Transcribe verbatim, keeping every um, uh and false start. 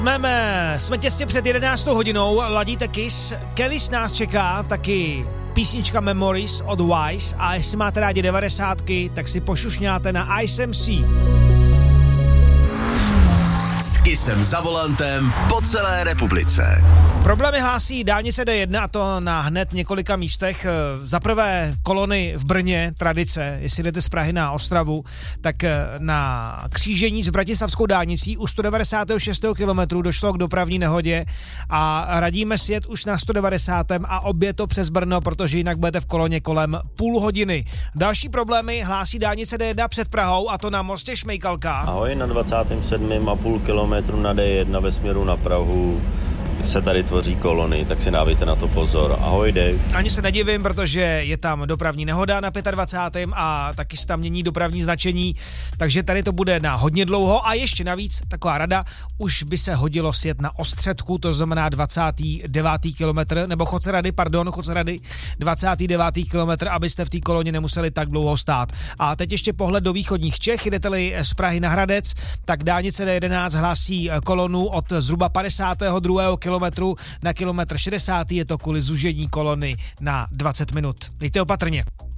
Jsme, jsme těsně před jedenáctou hodinou, ladíte Kiss, Kellys nás čeká, taky písnička Memories od Wise a jestli máte rádi devadesátky, tak si pošušňáte na Ice M C. S Kissem za volantem po celé republice. Problémy hlásí dálnice D jedna a to na hned několika místech. Za prvé kolony v Brně, tradice, jestli jdete z Prahy na Ostravu, tak na křížení s bratislavskou dálnicí u sto devadesát šest kilometrů došlo k dopravní nehodě a radíme si jet už na sto devadesát a obě to přes Brno, protože jinak budete v koloně kolem půl hodiny. Další problémy hlásí dálnice D jedna před Prahou a to na mostě Šmejkalka. Ahoj, na dvacátém sedmém a půl kilometru na D jedna ve směru na Prahu se tady tvoří kolony, tak si dávejte na to pozor. Ahoj, Dave. Ani se nedivím, protože je tam dopravní nehoda na dvacátém pátém a taky se tam mění dopravní značení, takže tady to bude na hodně dlouho a ještě navíc taková rada, už by se hodilo sjet na Ostředku, to znamená dvacátý devátý kilometr, nebo Chocerady, pardon, Chocerady, dvacátý devátý kilometr, abyste v té koloně nemuseli tak dlouho stát. A teď ještě pohled do východních Čech, jdete-li z Prahy na Hradec, tak dálnice D jedenáct hlásí kolonu od zhruba padesátého druhého kilometru na kilometr šedesátý, je to kvůli zužení kolony na dvacet minut. Dejte opatrně.